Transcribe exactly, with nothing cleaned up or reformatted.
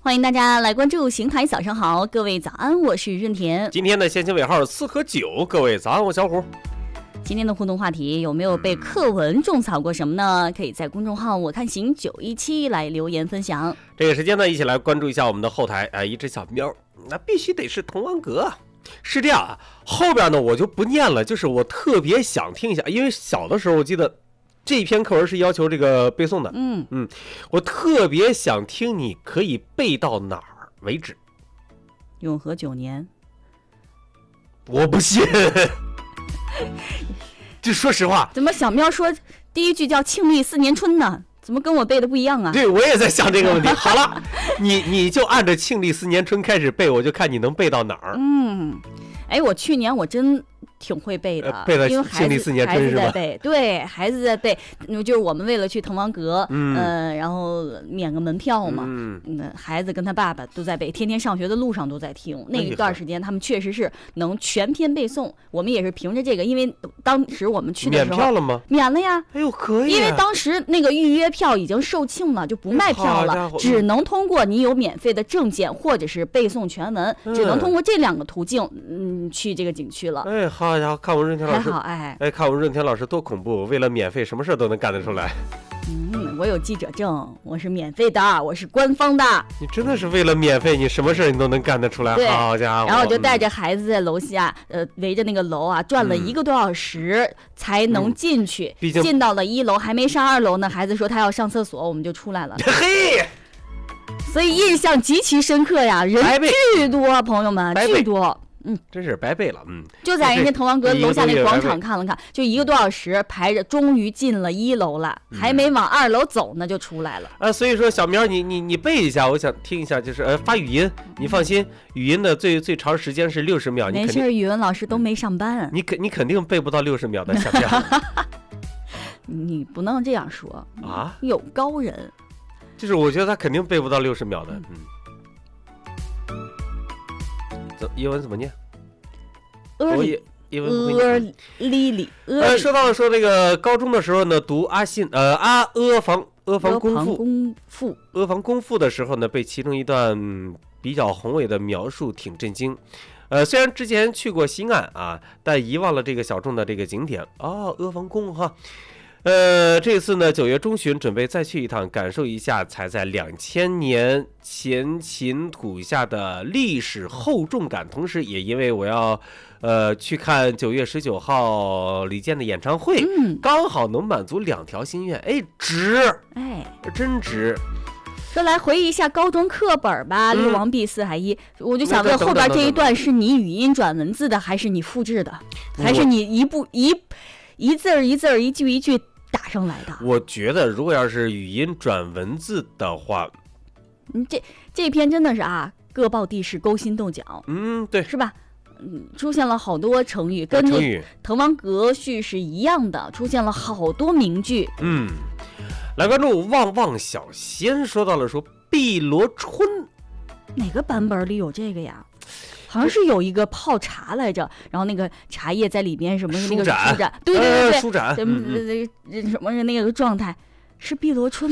欢迎大家来关注邢台早上好，各位早安，我是任田。 今天的先行尾号四和九，各位早安，我小虎。 今天的互动话题有没有被课文种草过什么呢？可以在公众号我看行九一七来留言分享。 这个时间呢，一起来关注一下我们的后台啊，一只小喵，那必须得是滕王阁。是这样啊，后边呢我就不念了，就是我特别想听一下，因为小的时候我记得这一篇课文是要求这个背诵的， 嗯嗯，我特别想听你可以背到哪儿为止。 永和九年， 我不信。就说实话， 怎么小喵说第一句叫庆历四年春呢？怎么跟我背的不一样啊？ 对，我也在想这个问题。好了，你你就按着庆历四年春开始背，我就看你能背到哪儿。 嗯，哎，我去年我真挺会背的， 呃、背了因为庆历四年春是吧？ 孩子在背，对，孩子在背，就是我们为了去滕王阁， 嗯、 呃，然后免个门票嘛， 嗯， 嗯，孩子跟他爸爸都在背，天天上学的路上都在听。那一段时间，他们确实是能全篇背诵。我们也是凭着这个，因为当时我们去的时候免票了吗？ 免了呀。 哎呦，可以、啊。 因为当时那个预约票已经售罄了，就不卖票了，只能通过你有免费的证件或者是背诵全文， 嗯、 只能通过这两个途径，嗯，去这个景区了。 哎，好家伙，看我任田老师， 还好，哎， 哎，看我任田老师多恐怖，为了免费，什么事都能干得出来。 嗯，我有记者证，我是免费的，我是官方的。 你真的是为了免费，你什么事你都能干得出来，好家伙！ 然后我就带着孩子在楼下，呃，围着那个楼啊转了一个多小时、嗯、才能进去。 毕竟进到了一楼，还没上二楼呢，孩子说他要上厕所，我们就出来了。 嘿， 所以印象极其深刻呀，人巨多，朋友们，巨多。嗯， 真是白背了，嗯， 就在人家滕王阁楼下那广场看了看，就一个多小时排着，终于进了一楼了，嗯、还没往二楼走呢，就出来了。 啊，所以说小苗，你你你背一下，我想听一下，就是呃发语音，你放心，语音的最最长时间是六十秒，你没事，语文老师都没上班， 你肯你肯定背不到六十秒的，小苗。 你不能这样说啊， 有高人， 就是我觉得他肯定背不到六十秒的，嗯。英文怎么念？ 阿里，阿里里， 呃，说到了说这个高中的时候呢，读阿信呃阿阿房阿房宫赋阿房宫赋的时候呢，被其中一段、嗯、比较宏伟的描述挺震惊。呃，虽然之前去过西岸啊，但遗忘了这个小众的这个景点哦，阿房宫哈。呃，这次呢，九月中旬准备再去一趟，感受一下踩在两千年前秦土下的历史厚重感。同时，也因为我要，呃，去看九月十九号李健的演唱会， 嗯， 刚好能满足两条心愿，哎，值， 哎， 真值。 说来回忆一下高中课本吧，六王毕四海一，我就想问后边这一段是你语音转文字的，还是你复制的，还是你一步一一字儿一字儿一句一句打上来的？ 我觉得如果要是语音转文字的话， 嗯，这这篇真的是啊，各报地势，勾心斗角， 嗯，对， 是吧？嗯，出现了好多成语，跟那滕王阁序是一样的，出现了好多名句。 嗯，来关注旺旺小仙说到了说碧螺春， 哪个版本里有这个呀？好像是有一个泡茶来着，然后那个茶叶在里边什么那个舒展，对对对对， 舒展， 什么什么是那个状态，是碧螺春。